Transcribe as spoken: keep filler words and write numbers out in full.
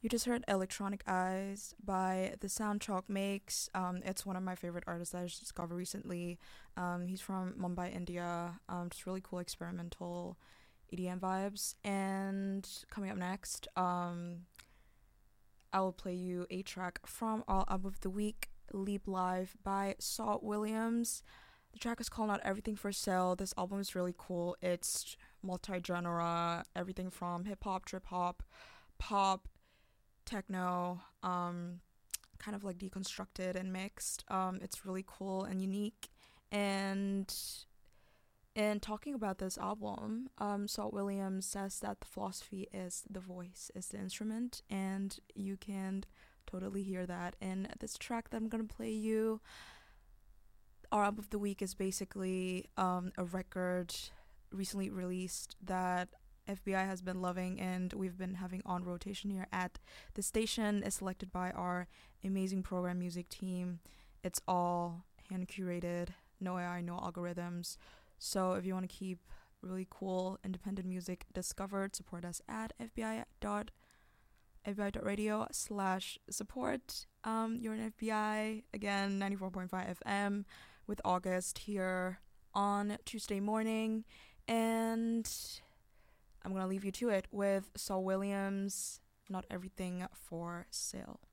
You just heard Electronic Eyes by The Sound Chalk Makes. Um, it's one of my favorite artists that I just discovered recently. Um, he's from Mumbai, India. Um, just really cool experimental E D M vibes. And coming up next, um, I will play you a track from our album of the week, Leap Live by Salt Williams. The track is called Not Everything for Sale. This album is really cool. It's multi-genre, everything from hip-hop, trip-hop, pop, techno, um, kind of like deconstructed and mixed. Um, it's really cool and unique. And in talking about this album, um, Salt Williams says that the philosophy is the voice is the instrument, and you can totally hear that in this track that I'm gonna play you. Our album of the week is basically um, a record recently released that F B I has been loving and we've been having on rotation here at the station. Is selected by our amazing program music team. It's all hand curated, no A I, no algorithms. So if you want to keep really cool independent music discovered, support us at fbi dot radio slash support. Um, you're an F B I, again, ninety-four point five F M with August here on Tuesday morning. And I'm going to leave you to it with Saul Williams, Not Everything for Sale.